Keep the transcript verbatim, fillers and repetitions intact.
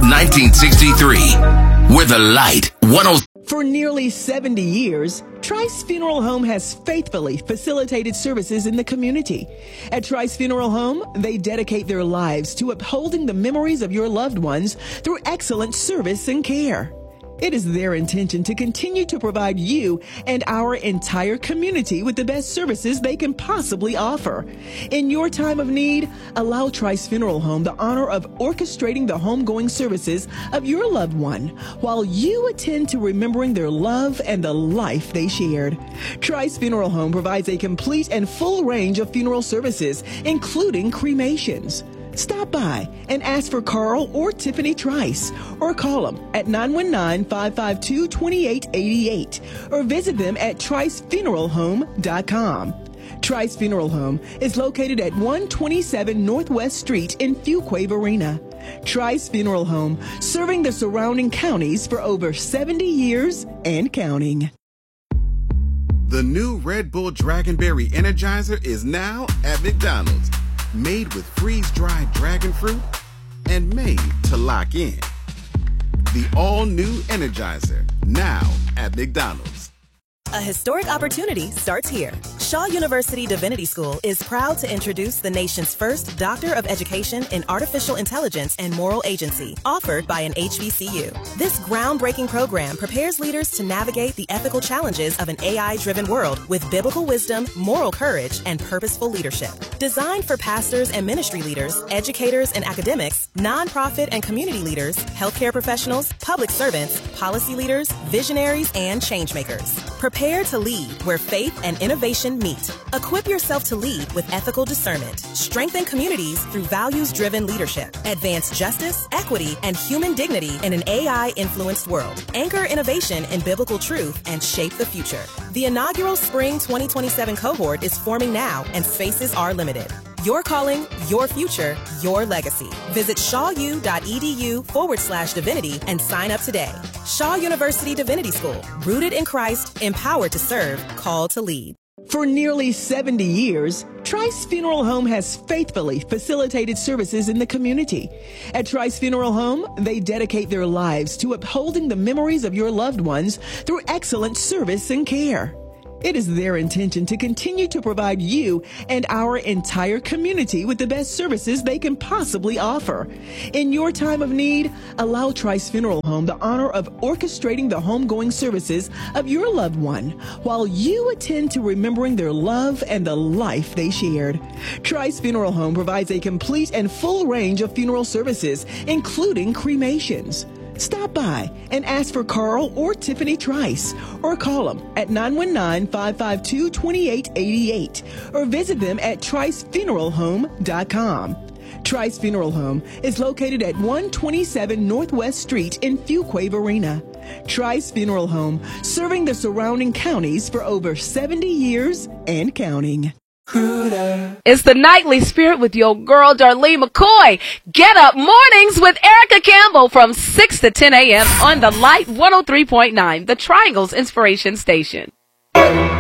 nineteen sixty-three. We're the light. one oh For nearly seventy years, Trice Funeral Home has faithfully facilitated services in the community. At Trice Funeral Home, they dedicate their lives to upholding the memories of your loved ones through excellent service and care. It is their intention to continue to provide you and our entire community with the best services they can possibly offer. In your time of need, allow Trice Funeral Home the honor of orchestrating the homegoing services of your loved one while you attend to remembering their love and the life they shared. Trice Funeral Home provides a complete and full range of funeral services, including cremations. Stop by and ask for Carl or Tiffany Trice, or call them at nine one nine, five five two, two eight eight eight, or visit them at trice funeral home dot com. Trice Funeral Home is located at one twenty-seven Northwest Street in Fuquay-Varina. Trice Funeral Home, serving the surrounding counties for over seventy years and counting. The new Red Bull Dragonberry Energizer is now at McDonald's. Made with freeze-dried dragon fruit and made to lock in. The all-new Energizer, now at McDonald's. A historic opportunity starts here. Shaw University Divinity School is proud to introduce the nation's first Doctor of Education in Artificial Intelligence and Moral Agency, offered by an H B C U. This groundbreaking program prepares leaders to navigate the ethical challenges of an A I-driven world with biblical wisdom, moral courage, and purposeful leadership. Designed for pastors and ministry leaders, educators and academics, nonprofit and community leaders, healthcare professionals, public servants, policy leaders, visionaries, and changemakers. Prepare to lead where faith and innovation meet. Equip yourself to lead with ethical discernment. Strengthen communities through values-driven leadership. Advance justice, equity, and human dignity in an A I-influenced world. Anchor innovation in biblical truth and shape the future. The inaugural Spring twenty twenty-seven cohort is forming now, and spaces are limited. Your calling, your future, your legacy. Visit shawu.edu forward slash divinity and sign up today. Shaw University Divinity School, rooted in Christ, empowered to serve, called to lead. For nearly seventy years, Trice Funeral Home has faithfully facilitated services in the community. At Trice Funeral Home, they dedicate their lives to upholding the memories of your loved ones through excellent service and care. It is their intention to continue to provide you and our entire community with the best services they can possibly offer. In your time of need, allow Trice Funeral Home the honor of orchestrating the homegoing services of your loved one while you attend to remembering their love and the life they shared. Trice Funeral Home provides a complete and full range of funeral services, including cremations. Stop by and ask for Carl or Tiffany Trice, or call them at nine one nine, five five two, two eight eight eight, or visit them at trice funeral home dot com. Trice Funeral Home is located at one twenty-seven Northwest Street in Fuquay-Varina. Trice Funeral Home, serving the surrounding counties for over seventy years and counting. It's the Nightly Spirit with your girl, Darlene McCoy. Get up mornings with Erica Campbell from six to ten a.m. on the Light one oh three point nine, the Triangle's Inspiration Station.